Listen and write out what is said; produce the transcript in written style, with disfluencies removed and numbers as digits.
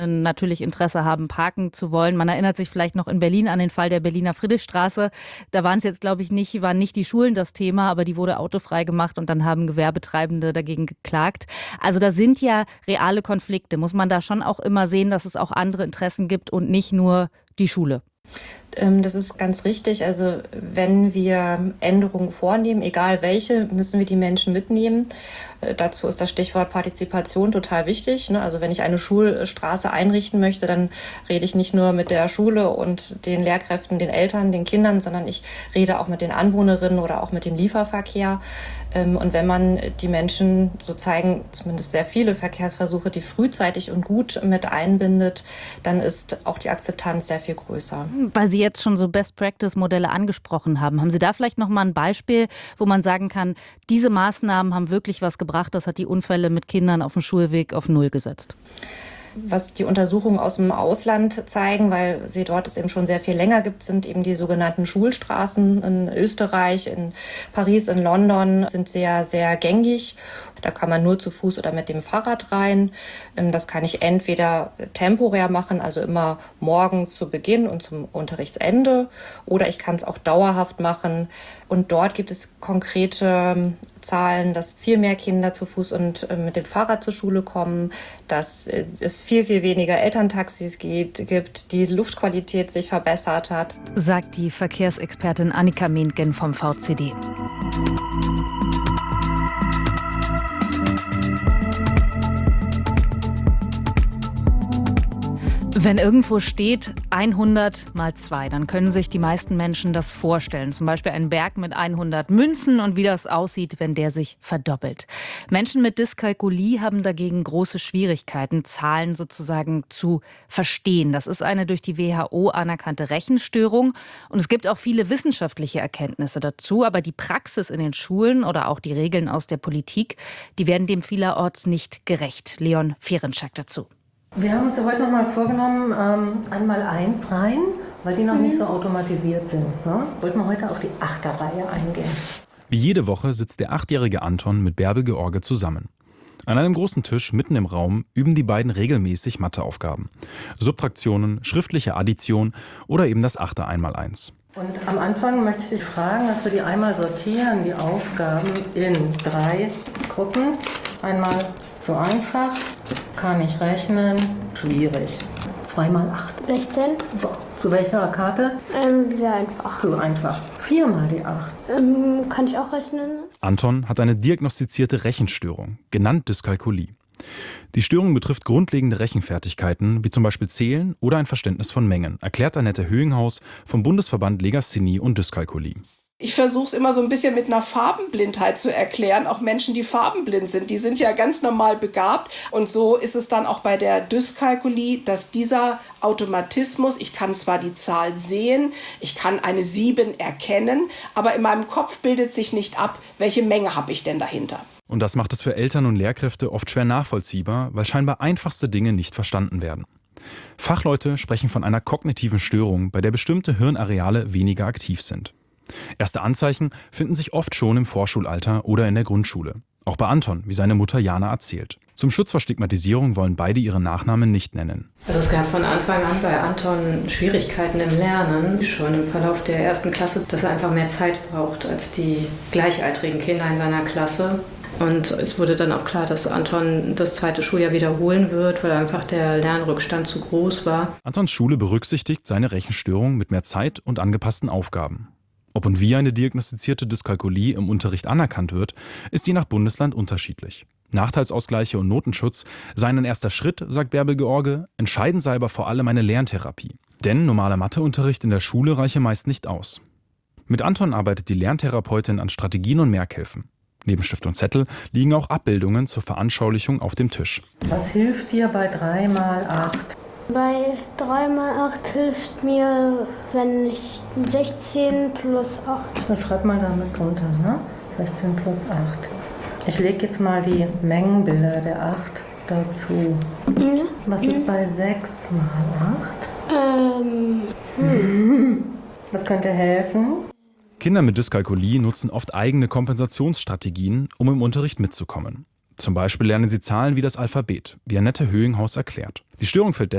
natürlich Interesse haben, parken zu wollen. Man erinnert sich vielleicht noch in Berlin an den Fall der Berliner Friedrichstraße. Da waren es jetzt, glaube ich, waren nicht die Schulen das Thema, aber die wurde autofrei gemacht und dann haben Gewerbetreibende dagegen geklagt. Also da sind ja reale Konflikte. Muss man da schon auch immer sehen, dass es auch andere Interessen gibt und nicht nur die Schule? Das ist ganz richtig. Also wenn wir Änderungen vornehmen, egal welche, müssen wir die Menschen mitnehmen. Dazu ist das Stichwort Partizipation total wichtig. Also wenn ich eine Schulstraße einrichten möchte, dann rede ich nicht nur mit der Schule und den Lehrkräften, den Eltern, den Kindern, sondern ich rede auch mit den Anwohnerinnen oder auch mit dem Lieferverkehr. Und wenn man die Menschen, so zeigen zumindest sehr viele Verkehrsversuche, die frühzeitig und gut mit einbindet, dann ist auch die Akzeptanz sehr viel größer. Weil Sie jetzt schon so Best-Practice-Modelle angesprochen haben, haben Sie da vielleicht noch mal ein Beispiel, wo man sagen kann, diese Maßnahmen haben wirklich was gebracht, das hat die Unfälle mit Kindern auf dem Schulweg auf Null gesetzt? Was die Untersuchungen aus dem Ausland zeigen, weil sie dort es eben schon sehr viel länger gibt, sind eben die sogenannten Schulstraßen in Österreich, in Paris, in London, sind sehr, sehr gängig. Da kann man nur zu Fuß oder mit dem Fahrrad rein. Das kann ich entweder temporär machen, also immer morgens zu Beginn und zum Unterrichtsende, oder ich kann es auch dauerhaft machen. Und dort gibt es konkrete Zahlen, dass viel mehr Kinder zu Fuß und mit dem Fahrrad zur Schule kommen, dass es viel, viel weniger Elterntaxis gibt, die Luftqualität sich verbessert hat. Sagt die Verkehrsexpertin Annika Mehngen vom VCD. Wenn irgendwo steht 100 mal 2, dann können sich die meisten Menschen das vorstellen. Zum Beispiel einen Berg mit 100 Münzen und wie das aussieht, wenn der sich verdoppelt. Menschen mit Dyskalkulie haben dagegen große Schwierigkeiten, Zahlen sozusagen zu verstehen. Das ist eine durch die WHO anerkannte Rechenstörung. Und es gibt auch viele wissenschaftliche Erkenntnisse dazu. Aber die Praxis in den Schulen oder auch die Regeln aus der Politik, die werden dem vielerorts nicht gerecht. Leon Fehrenschak dazu. Wir haben uns ja heute noch mal vorgenommen, einmal 1 rein, weil die noch nicht so automatisiert sind. Ne? Wollten wir heute auf die 8er-Reihe eingehen. Wie jede Woche sitzt der 8-jährige Anton mit Bärbel George zusammen. An einem großen Tisch mitten im Raum üben die beiden regelmäßig Matheaufgaben. Subtraktionen, schriftliche Addition oder eben das 8er Einmaleins. Und am Anfang möchte ich dich fragen, dass wir die einmal sortieren, die Aufgaben in 3 Gruppen. Einmal zu einfach, kann ich rechnen, schwierig. 2 mal 8. 16. Zu welcher Karte? Sehr einfach. Zu einfach. 4 mal die 8. Kann ich auch rechnen? Anton hat eine diagnostizierte Rechenstörung, genannt Dyskalkulie. Die Störung betrifft grundlegende Rechenfertigkeiten, wie zum Beispiel Zählen oder ein Verständnis von Mengen, erklärt Annette Höhinghaus vom Bundesverband Legasthenie und Dyskalkulie. Ich versuche es immer so ein bisschen mit einer Farbenblindheit zu erklären. Auch Menschen, die farbenblind sind, die sind ja ganz normal begabt. Und so ist es dann auch bei der Dyskalkulie, dass dieser Automatismus, ich kann zwar die Zahl sehen, ich kann eine 7 erkennen, aber in meinem Kopf bildet sich nicht ab, welche Menge habe ich denn dahinter. Und das macht es für Eltern und Lehrkräfte oft schwer nachvollziehbar, weil scheinbar einfachste Dinge nicht verstanden werden. Fachleute sprechen von einer kognitiven Störung, bei der bestimmte Hirnareale weniger aktiv sind. Erste Anzeichen finden sich oft schon im Vorschulalter oder in der Grundschule. Auch bei Anton, wie seine Mutter Jana erzählt. Zum Schutz vor Stigmatisierung wollen beide ihren Nachnamen nicht nennen. Also es gab von Anfang an bei Anton Schwierigkeiten im Lernen, schon im Verlauf der 1. Klasse, dass er einfach mehr Zeit braucht als die gleichaltrigen Kinder in seiner Klasse. Und es wurde dann auch klar, dass Anton das 2. Schuljahr wiederholen wird, weil einfach der Lernrückstand zu groß war. Antons Schule berücksichtigt seine Rechenstörung mit mehr Zeit und angepassten Aufgaben. Ob und wie eine diagnostizierte Dyskalkulie im Unterricht anerkannt wird, ist je nach Bundesland unterschiedlich. Nachteilsausgleiche und Notenschutz seien ein erster Schritt, sagt Bärbel George, entscheidend sei aber vor allem eine Lerntherapie. Denn normaler Matheunterricht in der Schule reiche meist nicht aus. Mit Anton arbeitet die Lerntherapeutin an Strategien und Merkhilfen. Neben Stift und Zettel liegen auch Abbildungen zur Veranschaulichung auf dem Tisch. Was hilft dir bei 3 mal 8? Bei 3 mal 8 hilft mir, wenn ich 16 plus 8. So, schreib mal damit drunter, ne? 16 plus 8. Ich lege jetzt mal die Mengenbilder der 8 dazu. Ja. Was ist bei 6 mal 8? Was könnte helfen? Kinder mit Dyskalkulie nutzen oft eigene Kompensationsstrategien, um im Unterricht mitzukommen. Zum Beispiel lernen sie Zahlen wie das Alphabet, wie Annette Höhinghaus erklärt. Die Störung fällt